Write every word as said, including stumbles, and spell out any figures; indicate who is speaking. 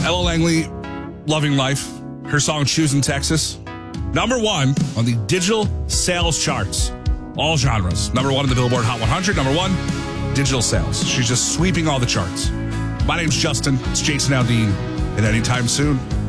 Speaker 1: Ella Langley, Loving Life. Her song, Choosing Texas. Number one on the digital sales charts. All genres. Number one on the Billboard Hot one hundred. Number one, digital sales. She's just sweeping all the charts. My name's Justin. It's Jason Aldean. And anytime soon,